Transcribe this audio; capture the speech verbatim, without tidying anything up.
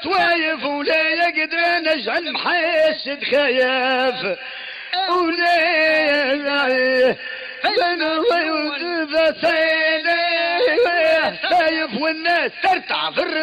سوايف ولا يقدر نجعل محسد خياف ولا انا ويوسف سيدي خايف والناس ترتع في